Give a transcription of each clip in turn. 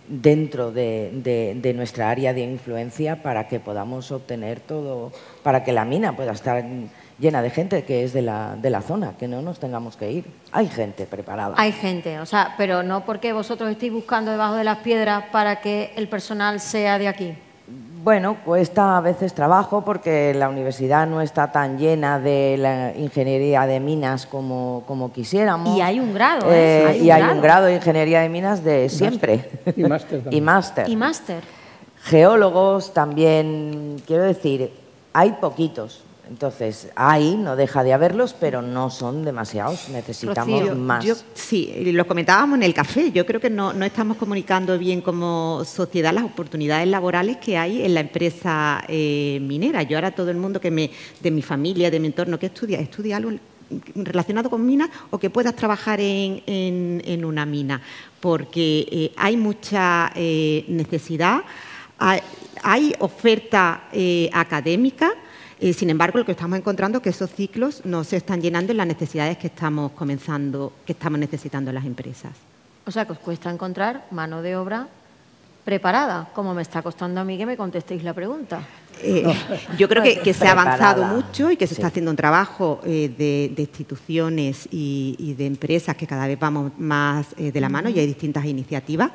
dentro de nuestra área de influencia para que podamos obtener todo, para que la mina pueda estar llena de gente que es de la zona, que no nos tengamos que ir. Hay gente preparada. Hay gente, o sea, pero no porque vosotros estéis buscando debajo de las piedras para que el personal sea de aquí. Bueno, cuesta a veces trabajo porque la universidad no está tan llena de la ingeniería de minas como quisiéramos. Y hay un grado, hay un grado de ingeniería de minas de siempre. Y máster también. Y máster. Geólogos también, quiero decir, hay poquitos. Entonces, no deja de haberlos, pero no son demasiados, necesitamos Rocío, más. Sí, lo comentábamos en el café, yo creo que no estamos comunicando bien como sociedad las oportunidades laborales que hay en la empresa minera. Yo ahora todo el mundo de mi familia, de mi entorno, que estudia algo relacionado con minas o que puedas trabajar en una mina, porque hay mucha necesidad, hay oferta académica. Sin embargo, lo que estamos encontrando es que esos ciclos no se están llenando en las necesidades que estamos necesitando las empresas. O sea, que os cuesta encontrar mano de obra preparada, como me está costando a mí que me contestéis la pregunta. Yo creo que se ha avanzado mucho y que se está haciendo un trabajo de instituciones y de empresas que cada vez vamos más de la mano y hay distintas iniciativas,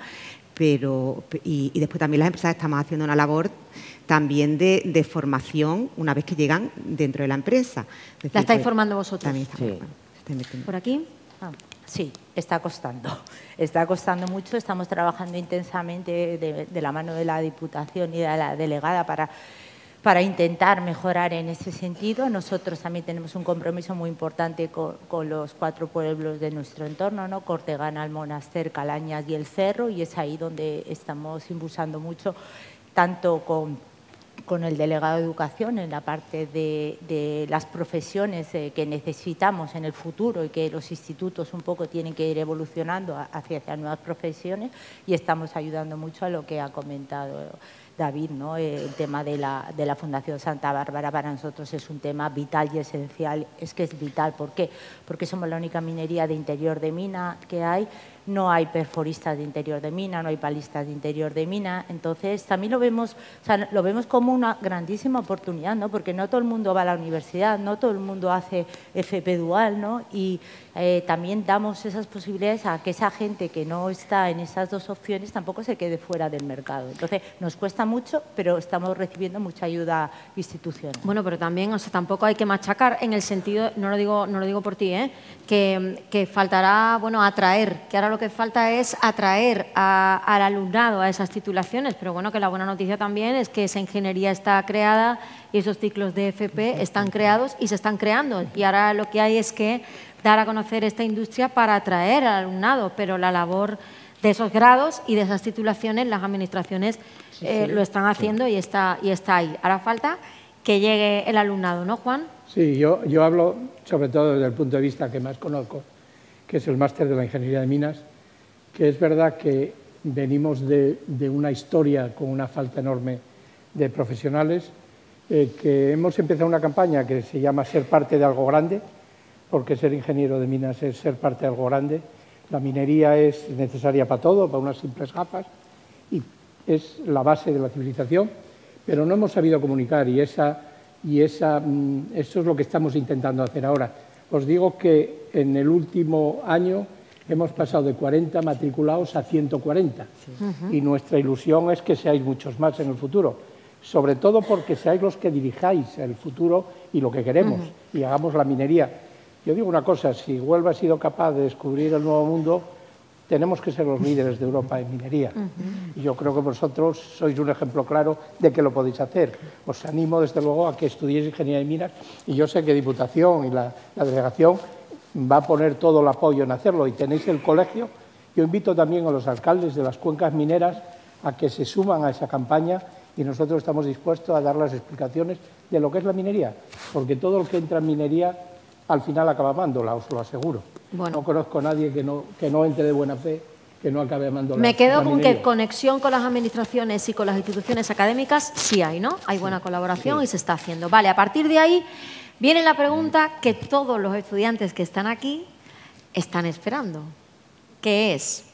y después también las empresas estamos haciendo una labor también de formación una vez que llegan dentro de la empresa. Es decir, ¿La estáis formando vosotros? También estamos ¿Por aquí? Sí, está costando. Está costando mucho. Estamos trabajando intensamente de la mano de la Diputación y de la delegada para intentar mejorar en ese sentido. Nosotros también tenemos un compromiso muy importante con los 4 pueblos de nuestro entorno, ¿no? Cortegana, Almonaster, Calañas y El Cerro, y es ahí donde estamos impulsando mucho, tanto con el delegado de Educación en la parte de las profesiones que necesitamos en el futuro y que los institutos un poco tienen que ir evolucionando hacia nuevas profesiones, y estamos ayudando mucho a lo que ha comentado David, ¿no? El tema de la Fundación Santa Bárbara para nosotros es un tema vital y esencial. Es que es vital. ¿Por qué? Porque somos la única minería de interior de mina que hay. No hay perforistas de interior de mina, no hay palistas de interior de mina. Entonces, también lo vemos como una grandísima oportunidad, ¿no? Porque no todo el mundo va a la universidad, no todo el mundo hace FP dual, ¿no? Y también damos esas posibilidades a que esa gente que no está en esas dos opciones tampoco se quede fuera del mercado. Entonces, nos cuesta mucho, pero estamos recibiendo mucha ayuda institucional. Bueno, pero también, o sea, tampoco hay que machacar en el sentido, no lo digo por ti, que faltará, bueno, atraer, que ahora lo que falta es atraer al alumnado a esas titulaciones, pero bueno, que la buena noticia también es que esa ingeniería está creada y esos ciclos de FP están creados y se están creando, y ahora lo que hay es que dar a conocer esta industria para atraer al alumnado, pero la labor de esos grados y de esas titulaciones las administraciones lo están haciendo y está ahí. Ahora falta que llegue el alumnado, ¿no, Juan? Sí, yo hablo sobre todo desde el punto de vista que más conozco, que es el máster de la Ingeniería de Minas, que es verdad que venimos de una historia con una falta enorme de profesionales, que hemos empezado una campaña que se llama Ser parte de algo grande, porque ser ingeniero de minas es ser parte de algo grande. La minería es necesaria para todo, para unas simples gafas, y es la base de la civilización, pero no hemos sabido comunicar y eso es lo que estamos intentando hacer ahora. Os digo que en el último año hemos pasado de 40 matriculados a 140 y nuestra ilusión es que seáis muchos más en el futuro, sobre todo porque seáis los que dirijáis el futuro y lo que queremos y hagamos la minería. Yo digo una cosa, si Huelva ha sido capaz de descubrir el nuevo mundo, tenemos que ser los líderes de Europa en minería. Y yo creo que vosotros sois un ejemplo claro de que lo podéis hacer. Os animo, desde luego, a que estudiéis ingeniería de minas, y yo sé que Diputación y la delegación va a poner todo el apoyo en hacerlo, y tenéis el colegio. Yo invito también a los alcaldes de las cuencas mineras a que se suman a esa campaña, y nosotros estamos dispuestos a dar las explicaciones de lo que es la minería, porque todo el que entra en minería al final acaba amándola, os lo aseguro. Bueno. No conozco a nadie que no entre de buena fe, que no acabe amando la minería. Me quedo con que conexión con las administraciones y con las instituciones académicas sí hay, ¿no? Hay buena colaboración y se está haciendo. Vale, a partir de ahí viene la pregunta que todos los estudiantes que están aquí están esperando, que es: